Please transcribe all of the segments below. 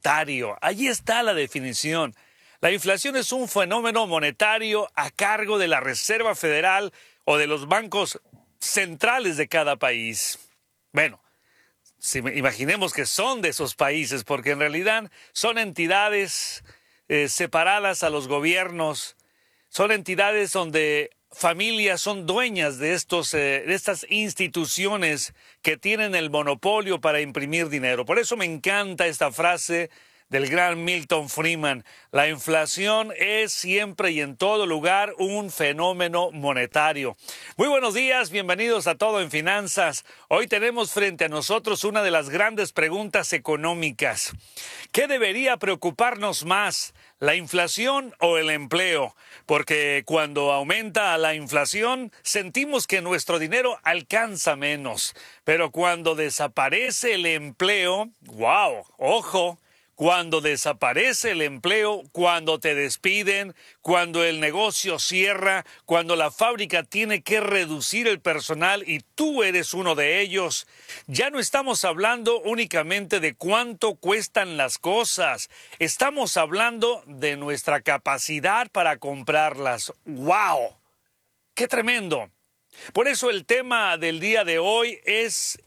monetario. Allí está la definición. La inflación es un fenómeno monetario a cargo de la Reserva Federal o de los bancos centrales de cada país. Bueno, imaginemos que son de esos países, porque en realidad son entidades separadas a los gobiernos, son entidades donde familias son dueñas de estas instituciones que tienen el monopolio para imprimir dinero. Por eso me encanta esta frase del gran Milton Friedman: la inflación es siempre y en todo lugar un fenómeno monetario. Muy buenos días, bienvenidos a Todo en Finanzas. Hoy tenemos frente a nosotros una de las grandes preguntas económicas. ¿Qué debería preocuparnos más, la inflación o el empleo? Porque cuando aumenta la inflación, sentimos que nuestro dinero alcanza menos. Pero cuando desaparece el empleo, ¡wow! ¡Ojo! Cuando desaparece el empleo, cuando te despiden, cuando el negocio cierra, cuando la fábrica tiene que reducir el personal y tú eres uno de ellos, ya no estamos hablando únicamente de cuánto cuestan las cosas, estamos hablando de nuestra capacidad para comprarlas. ¡Wow! ¡Qué tremendo! Por eso el tema del día de hoy es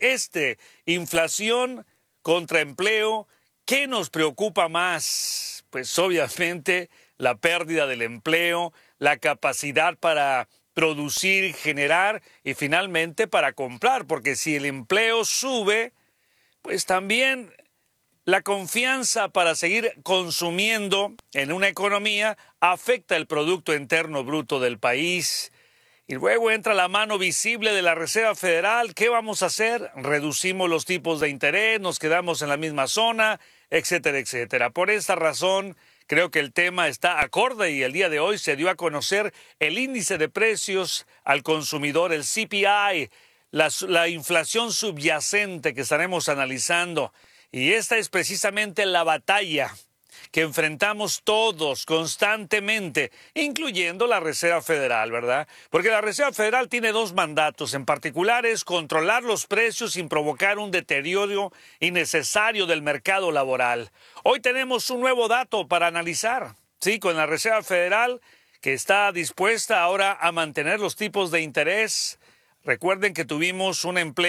inflación contra empleo. ¿Qué nos preocupa más? Pues obviamente la pérdida del empleo, la capacidad para producir, generar y finalmente para comprar, porque si el empleo sube, pues también la confianza para seguir consumiendo en una economía afecta el Producto Interno Bruto del país. Y luego entra la mano visible de la Reserva Federal. ¿Qué vamos a hacer? Reducimos los tipos de interés, nos quedamos en la misma zona, etcétera, etcétera. Por esta razón, creo que el tema está acorde y el día de hoy se dio a conocer el índice de precios al consumidor, el CPI, la inflación subyacente que estaremos analizando. Y esta es precisamente la batalla que enfrentamos todos constantemente, incluyendo la Reserva Federal, ¿verdad? Porque la Reserva Federal tiene dos mandatos, en particular es controlar los precios sin provocar un deterioro innecesario del mercado laboral. Hoy tenemos un nuevo dato para analizar, sí, con la Reserva Federal que está dispuesta ahora a mantener los tipos de interés. Recuerden que tuvimos un empleo